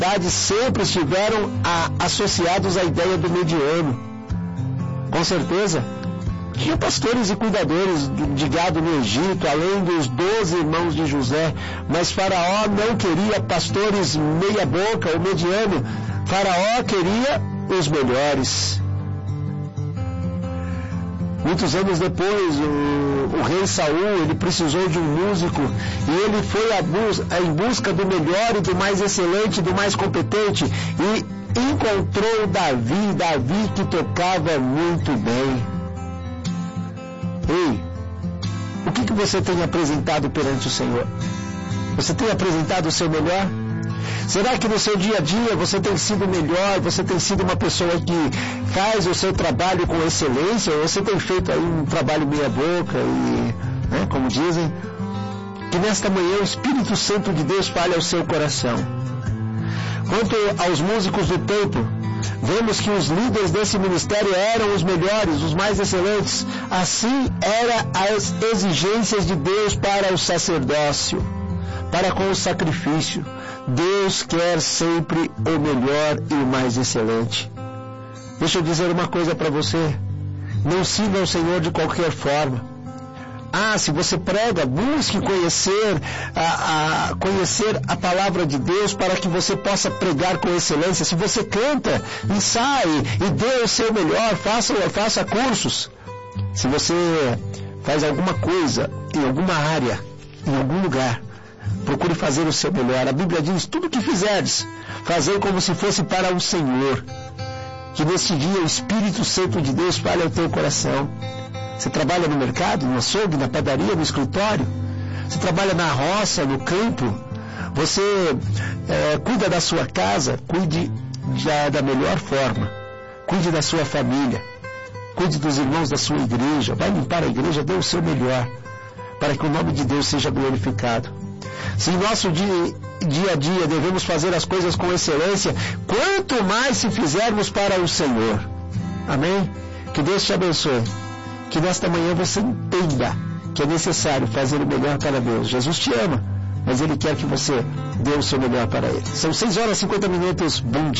cidades sempre estiveram associados à ideia do mediano. Com certeza, tinha pastores e cuidadores de gado no Egito, além dos 12 irmãos de José, mas Faraó não queria pastores meia boca ou mediano. Faraó queria os melhores. Muitos anos depois, o rei Saul, ele precisou de um músico e ele foi em busca do melhor e do mais excelente, do mais competente, e encontrou Davi que tocava muito bem. Ei, o que você tem apresentado perante o Senhor? Você tem apresentado o seu melhor? Será que no seu dia a dia você tem sido melhor? Você tem sido uma pessoa que faz o seu trabalho com excelência? Ou você tem feito aí um trabalho meia boca e, como dizem, que nesta manhã o Espírito Santo de Deus fale ao seu coração. Quanto aos músicos do templo, vemos que os líderes desse ministério eram os melhores, os mais excelentes. Assim eram as exigências de Deus para o sacerdócio, para com o sacrifício. Deus quer sempre o melhor e o mais excelente. Deixa eu dizer uma coisa para você. Não sirva ao Senhor de qualquer forma. Se você prega, busque conhecer a palavra de Deus para que você possa pregar com excelência. Se você canta, ensaie e dê o seu melhor, faça cursos. Se você faz alguma coisa em alguma área, em algum lugar, procure fazer o seu melhor. A Bíblia diz, tudo que fizeres, fazer como se fosse para o Senhor. Que nesse dia o Espírito Santo de Deus fale ao teu coração. Você trabalha no mercado, no açougue, na padaria, no escritório? Você trabalha na roça, no campo? Você cuida da sua casa? Cuide da melhor forma. Cuide da sua família. Cuide dos irmãos da sua igreja. Vai limpar a igreja, dê o seu melhor, para que o nome de Deus seja glorificado. Se em nosso dia a dia devemos fazer as coisas com excelência, quanto mais se fizermos para o Senhor. Amém? Que Deus te abençoe. Que nesta manhã você entenda que é necessário fazer o melhor para Deus. Jesus te ama, mas Ele quer que você dê o seu melhor para Ele. São 6 horas e 50 minutos. Bom dia.